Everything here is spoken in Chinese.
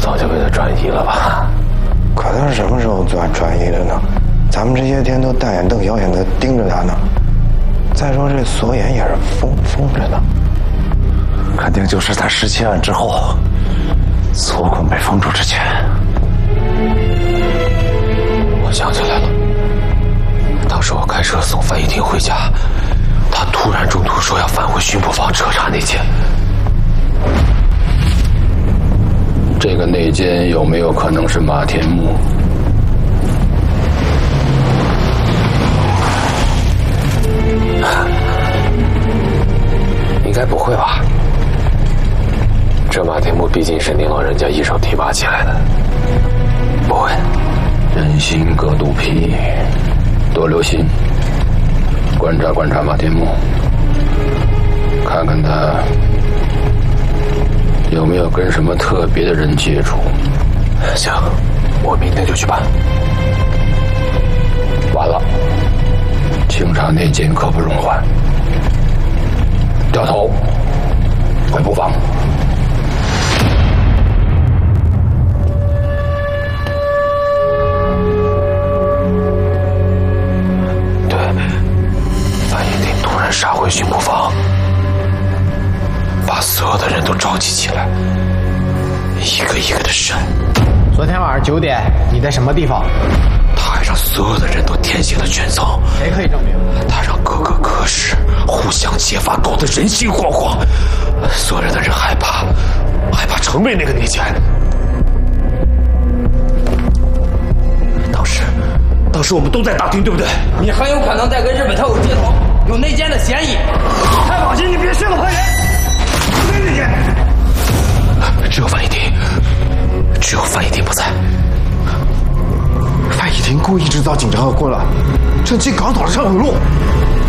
早就被他转移了吧？ 可他什么时候转移的呢？咱们这些天都大眼瞪小眼的盯着他呢。再说这锁眼也是封着呢， 肯定就是在17案之后，锁孔被封住之前。我想起来了，当时我开车送范一婷回家，他突然中途说要返回巡捕房彻查内奸。 这个内奸有没有可能是马天木？ 应该不会吧？这马天木毕竟是您老人家一手提拔起来的，不会。 人心隔肚皮，多留心，观察马天木，看看他有没有跟什么特别的人接触。 行，我明天就去办。 完了，清查内奸刻不容缓。掉头回捕房。 对，范一婷突然杀回巡捕房，把所有的人都召集起来，一个一个的审。 昨天晚上9点，你在什么地方？ 他还让所有的人都填写了卷宗。 谁可以证明？ 他让各个科室互相揭发，搞得人心惶惶，所有的人害怕成为那个内奸。当时我们都在大厅，对不对？ 你很有可能在跟日本特务接头，有内奸的嫌疑。 太放心，你别泄露坏人，不给内奸。 只有范一婷不在。 范一婷故意制造紧张和混乱，趁机搞倒了上海路。